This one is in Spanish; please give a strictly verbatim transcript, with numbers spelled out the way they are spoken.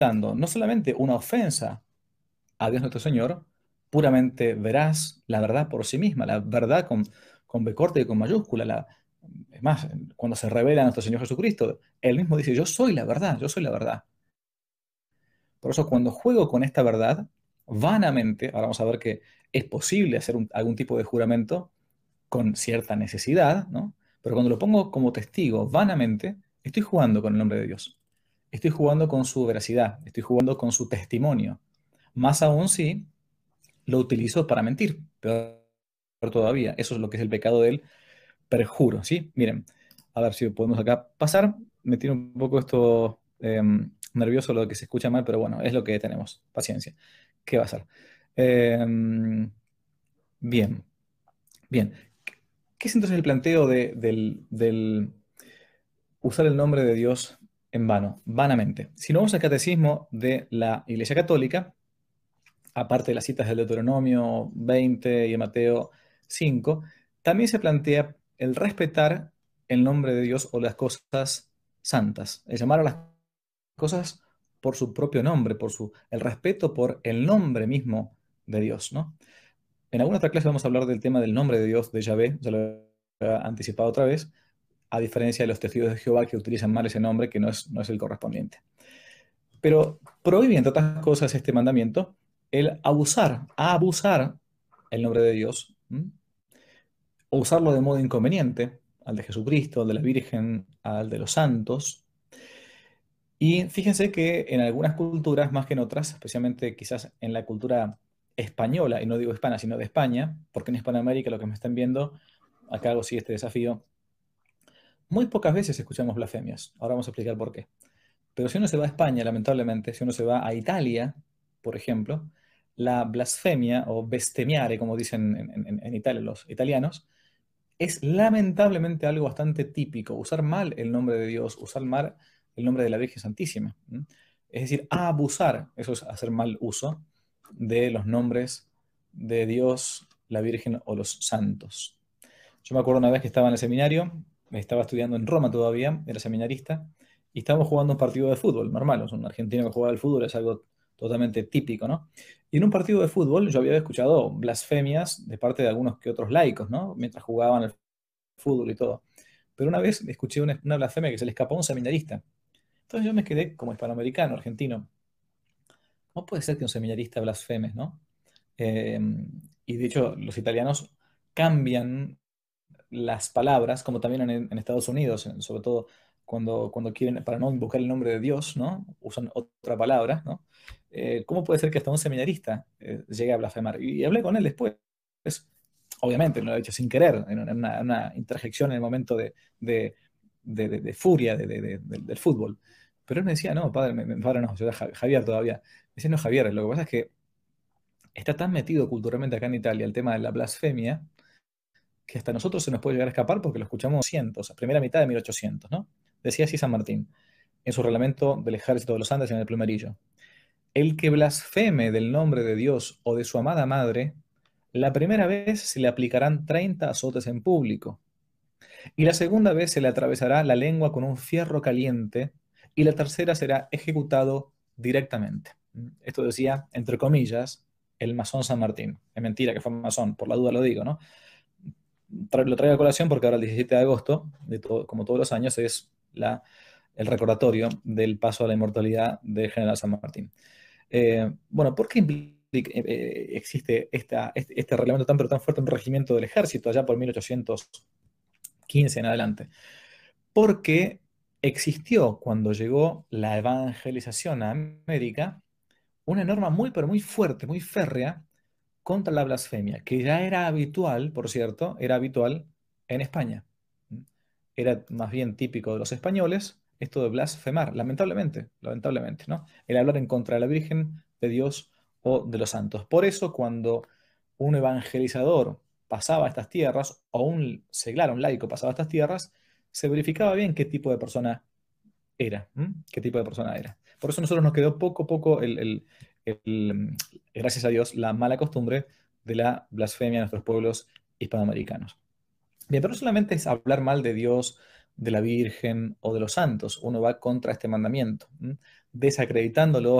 dando no solamente una ofensa a Dios nuestro Señor, puramente veraz, la verdad por sí misma, la verdad con, con B corta y con mayúscula. La, es más, cuando se revela a nuestro Señor Jesucristo, Él mismo dice, yo soy la verdad, yo soy la verdad. Por eso cuando juego con esta verdad, vanamente, ahora vamos a ver que es posible hacer un- algún tipo de juramento con cierta necesidad, ¿no? Pero cuando lo pongo como testigo vanamente, estoy jugando con el nombre de Dios. Estoy jugando con su veracidad, estoy jugando con su testimonio. Más aún si lo utilizo para mentir. Peor todavía, eso es lo que es el pecado del perjuro, ¿sí? Miren, a ver si podemos acá pasar. Me tiene un poco esto eh, nervioso lo que se escucha mal, pero bueno, es lo que tenemos. Paciencia. ¿Qué va a ser? Eh, bien, bien. ¿Qué es entonces el planteo de- del, del usar el nombre de Dios en vano, vanamente? Si no vamos al catecismo de la Iglesia Católica, aparte de las citas del Deuteronomio veinte y de Mateo cinco, también se plantea el respetar el nombre de Dios o las cosas santas, el llamar a las cosas por su propio nombre, por su, el respeto por el nombre mismo de Dios, ¿no? En alguna otra clase vamos a hablar del tema del nombre de Dios, de Yahvé, ya lo he anticipado otra vez, a diferencia de los testigos de Jehová que utilizan mal ese nombre, que no es, no es el correspondiente. Pero prohíbe, entre otras cosas, este mandamiento, el abusar, abusar el nombre de Dios, ¿m? O usarlo de modo inconveniente, al de Jesucristo, al de la Virgen, al de los santos. Y fíjense que en algunas culturas, más que en otras, especialmente quizás en la cultura española, y no digo hispana, sino de España, porque en Hispanoamérica lo que me están viendo, acá hago sí este desafío, muy pocas veces escuchamos blasfemias. Ahora vamos a explicar por qué. Pero si uno se va a España, lamentablemente, si uno se va a Italia, por ejemplo, la blasfemia o bestemmiare, como dicen en, en- en Italia los italianos, es lamentablemente algo bastante típico. Usar mal el nombre de Dios, usar mal el nombre de la Virgen Santísima. ¿m? Es decir, abusar, eso es hacer mal uso de los nombres de Dios, la Virgen o los santos. Yo me acuerdo una vez que estaba en el seminario, estaba estudiando en Roma todavía, era seminarista, y estábamos jugando un partido de fútbol, normal, es un argentino que juega al fútbol, es algo totalmente típico, ¿no? Y en un partido de fútbol yo había escuchado blasfemias de parte de algunos que otros laicos, ¿no? Mientras jugaban al fútbol y todo. Pero una vez escuché una, una blasfemia que se le escapó a un seminarista. Entonces yo me quedé como hispanoamericano, argentino. ¿Cómo puede ser que un seminarista blasfeme, ¿no? Eh, y de hecho los italianos cambian las palabras, como también en, en Estados Unidos, en- sobre todo cuando, cuando quieren, para no invocar el nombre de Dios, ¿no? Usan otra palabra, ¿no? Eh, ¿cómo puede ser que hasta un seminarista eh, llegue a blasfemar? Y, hablé con él después. Obviamente, lo he hecho sin querer, en una, en una interjección en el momento de, de, de- de- de furia de- de- de- del del fútbol. Pero él me decía, no, padre, me- me- padre no, yo era Ja- Javier todavía. Me decía, no, Javier, lo que pasa es que está tan metido culturalmente acá en Italia el tema de la blasfemia que hasta a nosotros se nos puede llegar a escapar porque lo escuchamos cientos, a primera mitad de mil ochocientos, ¿no? Decía así San Martín, en su reglamento del Ejército de los Andes en el Plumerillo. El que blasfeme del nombre de Dios o de su amada madre, la primera vez se le aplicarán treinta azotes en público, y la segunda vez se le atravesará la lengua con un fierro caliente, y la tercera será ejecutado directamente. Esto decía, entre comillas, el masón San Martín. Es mentira que fue masón, por la duda lo digo, ¿no? Tra- lo traigo a colación porque ahora el diecisiete de agosto, de todo- como todos los años, es la, el recordatorio del paso a la inmortalidad del general San Martín. Eh, bueno, ¿por qué implica- eh, eh, existe esta, este, este reglamento tan, pero tan fuerte en un regimiento del ejército allá por mil ochocientos quince en adelante? Porque existió cuando llegó la evangelización a América una norma muy, pero muy fuerte, muy férrea contra la blasfemia, que ya era habitual, por cierto, era habitual en España. Era más bien típico de los españoles esto de blasfemar, lamentablemente, lamentablemente, ¿no? El hablar en contra de la Virgen, de Dios o de los santos. Por eso, cuando un evangelizador pasaba a estas tierras, o un seglar, un laico pasaba a estas tierras, se verificaba bien qué tipo de persona era, ¿m? ¿Qué tipo de persona era? Por eso a nosotros nos quedó poco a poco, el, el- el, gracias a Dios, la mala costumbre de la blasfemia en nuestros pueblos hispanoamericanos. Bien, pero no solamente es hablar mal de Dios, de la Virgen o de los santos, uno va contra este mandamiento. ¿m? desacreditándolo